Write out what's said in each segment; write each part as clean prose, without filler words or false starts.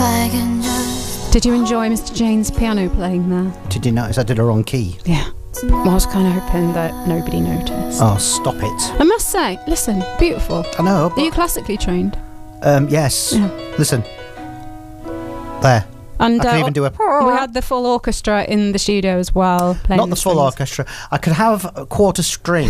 I can just... Did you enjoy Mr. Jane's piano playing there? Did you notice I did a wrong key? Yeah. Well, I was kind of hoping that nobody noticed. Oh, stop it. I must say, listen, beautiful. I know. Are you classically trained? Yes. Yeah. Listen. There. And I can even do a... we had the full orchestra in the studio as well. Playing Not the full strings. orchestra. I could have a quarter string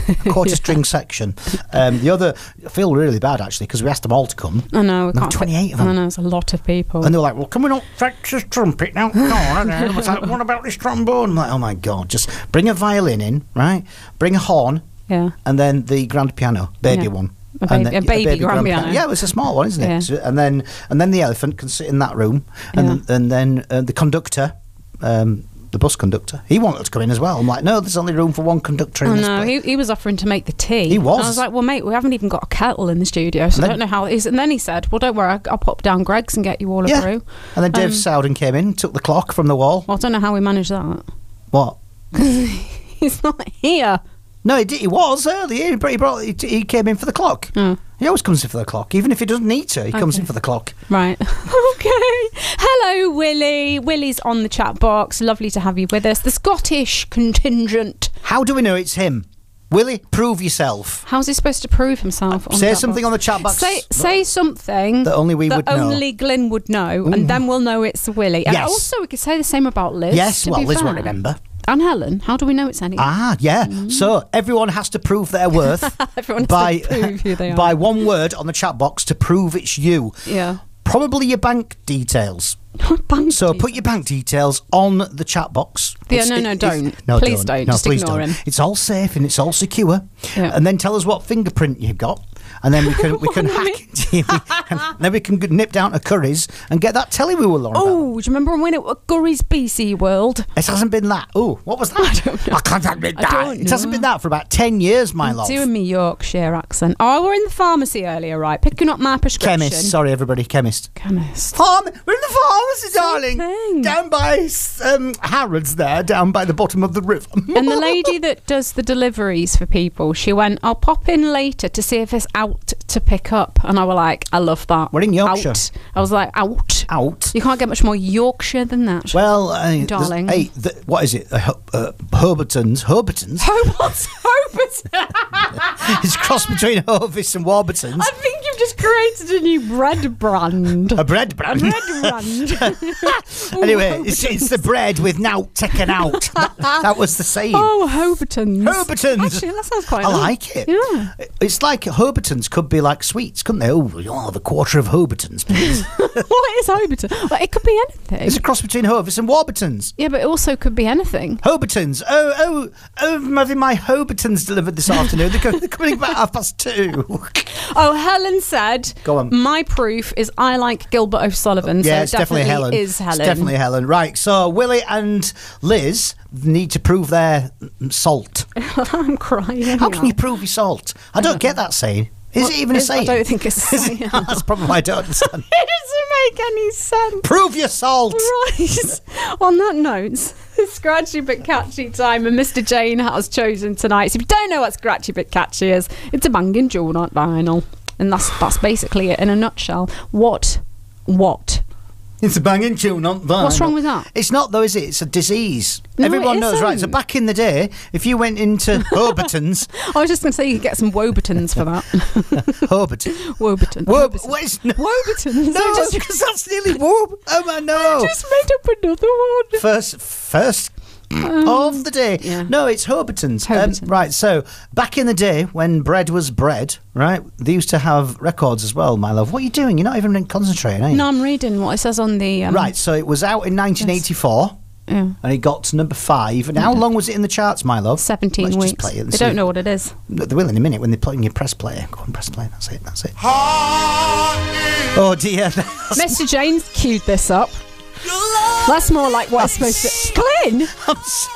section. The other... I feel really bad, actually, because we asked them all to come. I know. We There were can't 28 of them. I know, it's a lot of people. And they were like, well, can we not fetch this trumpet now? Come on. And I was like, what about this trombone? I'm like, oh, my God. Just bring a violin in, right? Bring a horn. Yeah. And then the grand piano, baby Yeah. one. A And baby, then- a baby grand piano. Yeah, it's a small one, isn't it? Yeah. So- and then the elephant can sit in that room, and then the conductor, the bus conductor, he wanted to come in as well. I'm like, no, there's only room for one conductor in Oh this no, place. he was offering to make the tea. He was. And I was like, well, mate, we haven't even got a kettle in the studio, so I don't know how it is. And then he said, well, don't worry, I'll pop down Greg's and get you all a brew. And then Dave Sowden came in, took the clock from the wall. Well, I don't know how we managed that. What? He's not here. No, he was earlier. He came in for the clock. Oh. He always comes in for the clock, even if he doesn't need to. He comes in for the clock. Right. Okay. Hello, Willie. Willie's on the chat box. Lovely to have you with us. The Scottish contingent. How do we know it's him? Willie, prove yourself. How's he supposed to prove himself? On Say the chat something box? on the chat box. Say something that only we would know. Only Glyn would know, and then we'll know it's Willie. And Yes. also, we could say the same about Liz. Yes, to well, be Liz fair. won't remember. And Helen. How do we know it's any? Ah, yeah. So everyone has to prove their worth Everyone has by to prove who they are. by one word on the chat box to prove it's you. Yeah. Probably your bank details. So put your bank details on the chat box. Yeah, don't. No, Please don't. No, Just please ignore don't. him. It's all safe and it's all secure. Yeah. And then tell us what fingerprint you've got. And then we can hack it. Then we can nip down to Curry's and get that telly we were on about. Oh, do you remember when we went at Gurry's BC World? It hasn't been that. Oh, what was that? I don't know. I can't admit I that. don't It hasn't know. been that for about 10 years, my love. Doing me Yorkshire accent. Oh, we're in the pharmacy earlier, right? Picking up my prescription. Chemist. Sorry, everybody. Chemist. Chemist. We're in the pharmacy, darling. thing. Down by Harrods there, down by the bottom of the river. And the lady that does the deliveries for people, she went, I'll pop in later to see if it's out to pick up. And I was like, I love that. We're in Yorkshire. Out. I was like, out. Out. You can't get much more Yorkshire than that. Well, darling. Hey, what is it? Herbertons. Herbertons? What's Hobarton? It's a cross between Hovis and Warburtons. I think you've just created a new bread brand. A bread brand. Bread brand. Anyway, it's the bread with now taken out. That was the saying. Oh, Hobartons. Herbertons. Actually, that sounds quite I nice. like it. Yeah. It's like Herbertons could be like sweets, couldn't they? Oh, you'll have a quarter of Herbertons, please. What is Hobarton? Well, it could be anything. It's a cross between Hovis and Warburtons. Yeah, but it also could be anything. Hobartons. I'm having my Hobartons delivered this afternoon. They're coming about 2:30. Oh, Helen said, Go on. my proof is I like Gilbert O'Sullivan. Yeah, so it's definitely Helen. is Helen. It's definitely Helen. Right, so Willie and Liz need to prove their salt. I'm crying. How can you prove your salt? I don't get that saying. Is it even a saying? I don't think it's a saying. That's probably why I don't understand. It doesn't make any sense. Prove your salt. Right. On that note, scratchy but catchy time, and Mr. Jane has chosen tonight. So if you don't know what scratchy but catchy is, it's a banging tune on vinyl, and that's basically it in a nutshell. What? It's a banging tune on vinyl. What's wrong with that? It's not though, is it? It's a disease. No, Everyone it knows, right? So isn't. back in the day, if you went into Hobartons, I was just going to say you could get some Woburtons for that. Hobarton. Woburton. What is no? Woburtons. No, because that's nearly Wob. Oh my no! Just made up another one. First of the day. Yeah. No, it's Hobartons. Hobarton. Right, so back in the day when bread was bread, right, they used to have records as well, my love. What are you doing? You're not even concentrating, are you? No, I'm reading what it says on the... Right, so it was out in 1984. Yeah. And it got to number 5. And how long was it in the charts, my love? 17 Let's just weeks. play it and They see. don't know what it is. They will in a minute when they're playing your press play. Go on, press play. That's it. Oh dear. Mr. James queued this up. That's more like what it's supposed to... Glyn! I'm